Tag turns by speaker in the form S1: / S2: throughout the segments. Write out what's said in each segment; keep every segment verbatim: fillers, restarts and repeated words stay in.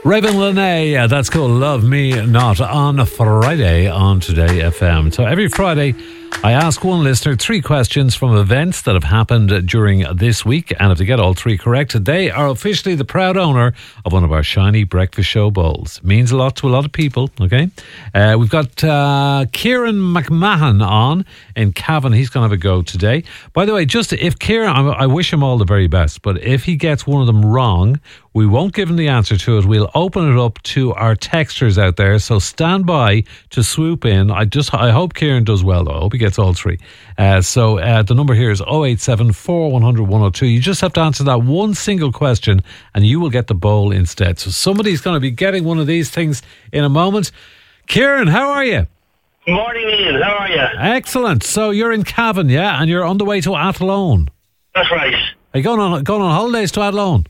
S1: Raven Lene, uh, that's called Love Me Not on Friday on Today F M. So every Friday, I ask one listener three questions from events that have happened during this week. And if they get all three correct, they are officially the proud owner of one of our shiny breakfast show bowls. It means a lot to a lot of people, okay? Uh, we've got uh, Kieran McMahon on in Cavan. He's going to have a go today. By the way, just if Kieran, I, I wish him all the very best, but if he gets one of them wrong, we won't give him the answer to it. We'll open it up to our texters out there. So stand by to swoop in. I just, I hope Kieran does well, though. I hope he gets all three. Uh, so uh, the number here is oh eight seven, four one hundred, one oh two. You just have to answer that one single question and you will get the bowl instead. So somebody's going to be getting one of these things in a moment. Kieran, how are you?
S2: Good morning, Ian. How are you?
S1: Excellent. So you're in Cavan, yeah? And you're on the way to Athlone.
S2: That's right.
S1: Are you going on, going on holidays to Athlone?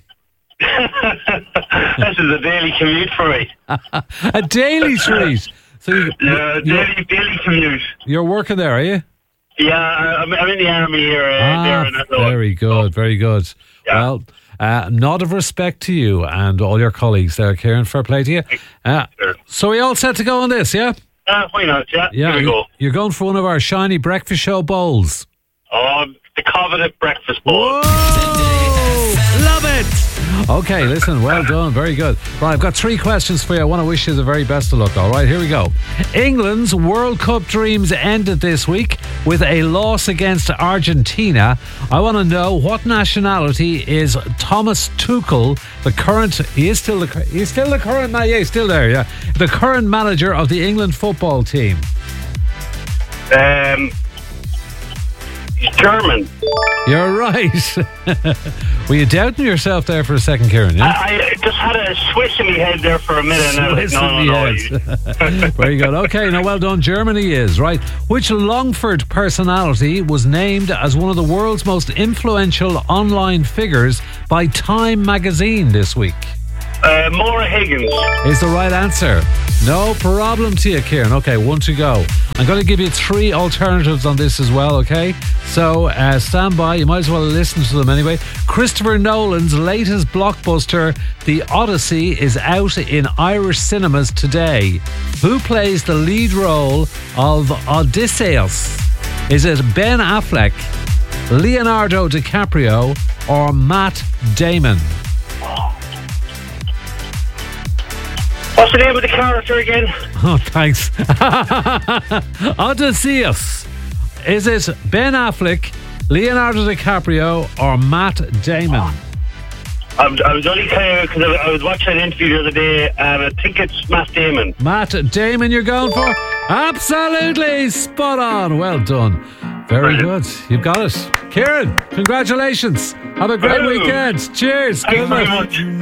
S2: This is a daily commute for me.
S1: A daily treat. So you,
S2: uh, daily, daily commute.
S1: You're working there, are you?
S2: Yeah, I'm, I'm in the army here. Uh,
S1: ah,
S2: there in Athlone.
S1: Very good, very good.
S2: Yeah.
S1: Well, uh, nod of respect to you and all your colleagues there, Kieran. Fair play to you. Uh,
S2: Sure.
S1: So we all set to go on this, yeah?
S2: Uh, why not? Yeah,
S1: Yeah.
S2: here we go.
S1: You're going for one of our shiny breakfast show bowls.
S2: Oh, the Covenant Breakfast Bowl.
S1: Whoa! Love it! Okay, listen, well done, very good. Right, I've got three questions for you. I want to wish you the very best of luck, all right? Here we go. England's World Cup dreams ended this week with a loss against Argentina. I want to know, what nationality is Thomas Tuchel, the current, he is still the, he's still the current, yeah, he's still there, yeah, the current manager of the England football team?
S2: Um, German.
S1: You're right. Were you doubting yourself there for a second, Kieran? Yeah?
S2: I, I just had a swish in my head there for a minute. And I was
S1: Swiss
S2: like, no,
S1: in
S2: no,
S1: the
S2: no.
S1: head. Very good. Okay, now well done. Germany is, right. Which Longford personality was named as one of the world's most influential online figures by Time magazine this week?
S2: Uh, Maura Higgins.
S1: Is the right answer. No problem to you, Kieran. Okay, one to go. I'm going to give you three alternatives on this as well, okay? So uh, stand by. You might as well listen to them anyway. Christopher Nolan's latest blockbuster, The Odyssey, is out in Irish cinemas today. Who plays the lead role of Odysseus? Is it Ben Affleck, Leonardo DiCaprio, or Matt Damon?
S2: What's the name of the character again?
S1: Oh, thanks. Odysseus. Is it Ben Affleck, Leonardo DiCaprio, or Matt Damon?
S2: I was, I was only clear because I, I was watching an interview the other day, and I think it's Matt Damon.
S1: Matt Damon you're going for? Absolutely spot on. Well done. Very good. You've got it. Kieran, congratulations. Have a great
S2: Hello.
S1: weekend. Cheers.
S2: Thanks
S1: Good
S2: very
S1: luck.
S2: much.